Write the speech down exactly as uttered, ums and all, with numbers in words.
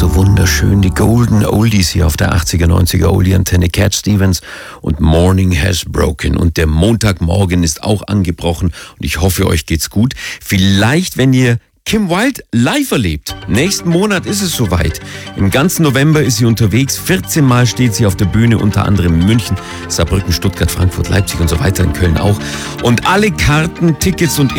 so wunderschön. Die Golden Oldies hier auf der achtziger, neunziger Oldie-Antenne. Cat Stevens und Morning Has Broken. Und der Montagmorgen ist auch angebrochen. Und ich hoffe, euch geht's gut. Vielleicht, wenn ihr Kim Wilde live erlebt. Nächsten Monat ist es soweit. Im ganzen November ist sie unterwegs. vierzehn Mal steht sie auf der Bühne, unter anderem in München, Saarbrücken, Stuttgart, Frankfurt, Leipzig und so weiter, in Köln auch. Und alle Karten, Tickets und